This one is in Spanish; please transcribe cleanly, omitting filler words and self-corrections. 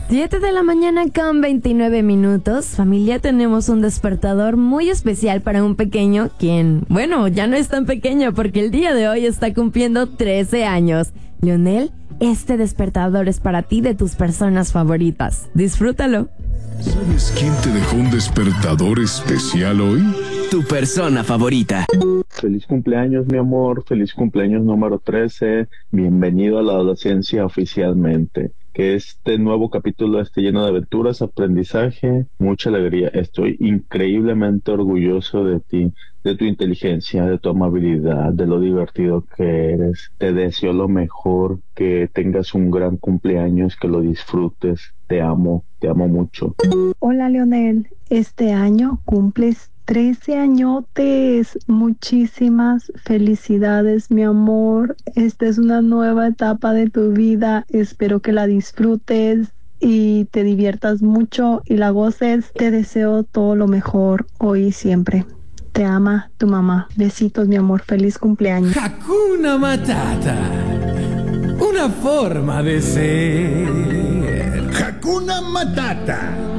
7 de la mañana con 29 minutos. Familia, tenemos un despertador muy especial para un pequeño, quien, bueno, ya no es tan pequeño porque el día de hoy está cumpliendo 13 años. Leonel, este despertador es para ti, de tus personas favoritas. Disfrútalo. ¿Sabes quién te dejó un despertador especial hoy? Tu persona favorita. Feliz cumpleaños, mi amor. Feliz cumpleaños número 13. Bienvenido a la adolescencia oficialmente. Que este nuevo capítulo esté lleno de aventuras, aprendizaje, mucha alegría. Estoy increíblemente orgulloso de ti, de tu inteligencia, de tu amabilidad, de lo divertido que eres. Te deseo lo mejor, que tengas un gran cumpleaños, que lo disfrutes. Te amo mucho. Hola, Leonel. Este año cumples 13 añotes. Muchísimas felicidades, mi amor. Esta es una nueva etapa de tu vida. Espero que la disfrutes y te diviertas mucho y la goces. Te deseo todo lo mejor hoy y siempre. Te ama tu mamá. Besitos, mi amor. Feliz cumpleaños. Hakuna Matata. Una forma de ser. Hakuna Matata.